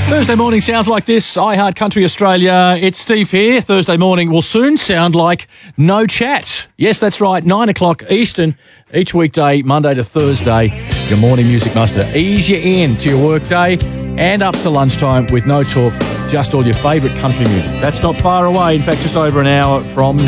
Thursday morning sounds like this. iHeart Country Australia. It's Steve here. Thursday morning will soon sound like no chat. Yes, that's right. 9 o'clock Eastern each weekday, Monday to Thursday. Your morning music must ease you in to your workday and up to lunchtime with no talk, just all your favourite country music. That's not far away. In fact, just over an hour from now.